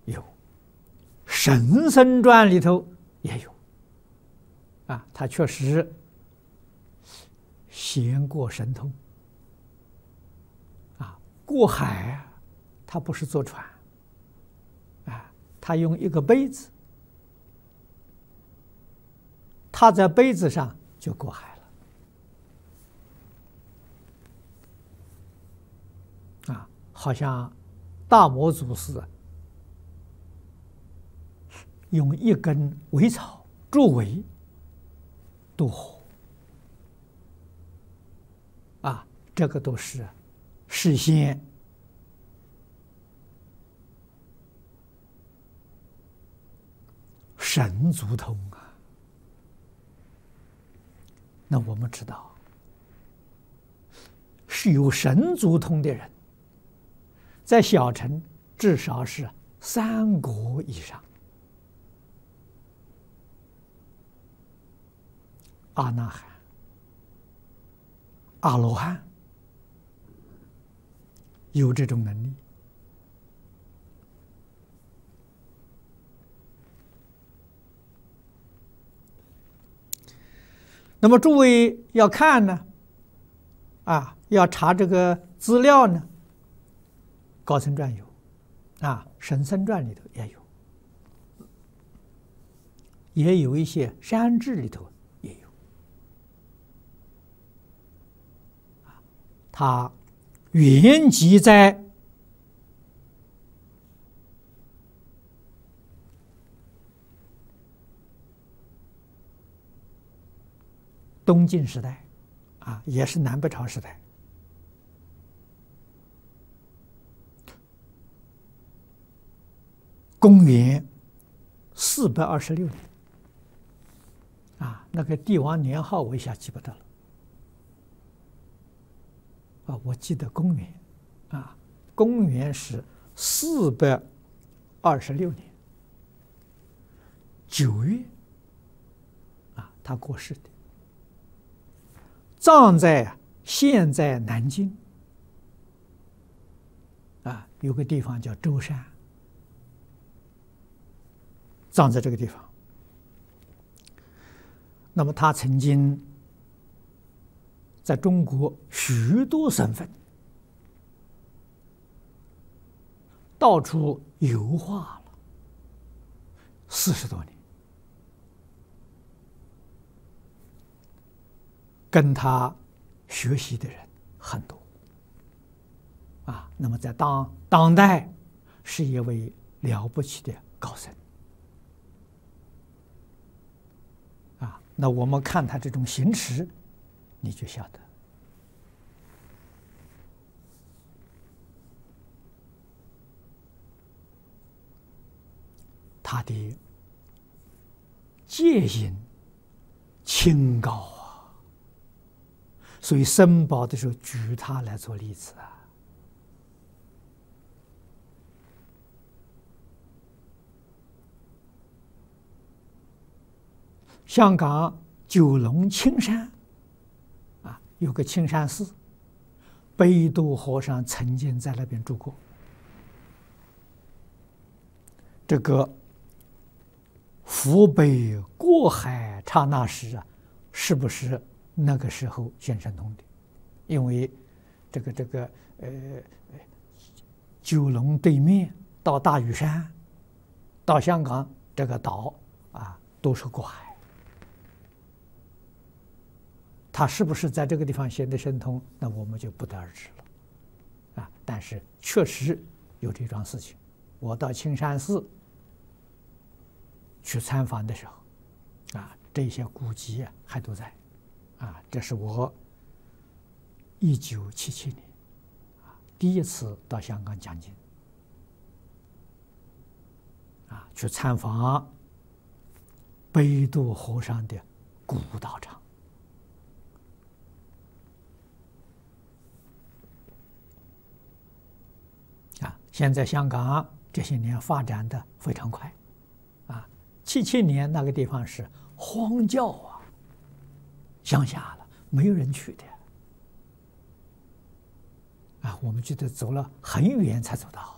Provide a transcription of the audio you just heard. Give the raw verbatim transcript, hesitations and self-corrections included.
有，神僧传里头也有。啊，他确实贤过神通。啊，过海啊，他不是坐船，啊，他用一个杯子，他在杯子上就过海了。啊，好像大摩祖师用一根苇草作为渡河。啊，这个都是事先神足通啊。那我们知道，是有神足通的人，在小乘至少是三国以上。阿那含、阿罗汉有这种能力。那么诸位要看呢，啊，要查这个资料呢，高僧传有，啊，神僧传里头也有，也有一些山志里头也有。它原籍在东晋时代，啊，也是南北朝时代。公元四百二十六年，啊，那个帝王年号我一下记不得了。啊，我记得公元，啊，公元是四百二十六年九月，啊，他过世的，葬在现在南京，啊，有个地方叫舟山，葬在这个地方。那么他曾经在中国许多省份到处游化了四十多年，跟他学习的人很多啊。那么在当当代是一位了不起的高僧啊。那我们看他这种行持，你就晓得，他的戒行清高啊，所以僧宝的时候举他来做例子啊。香港九龙青山啊，有个青山寺，北渡和尚曾经在那边住过。这个扶北过海刹那时啊，是不是那个时候现神通的？因为这个这个呃九龙对面到大屿山，到香港这个岛啊，都是过海。他是不是在这个地方显得神通？那我们就不得而知了，啊！但是确实有这桩事情。我到青山寺去参访的时候，啊，这些古籍啊还都在，啊，这是我一九七七年啊第一次到香港讲经，啊，去参访北渡和尚的古道场。现在香港这些年发展的非常快，啊，七七年那个地方是荒郊啊，乡下了，没有人去的，啊，我们觉得走了很远才走到。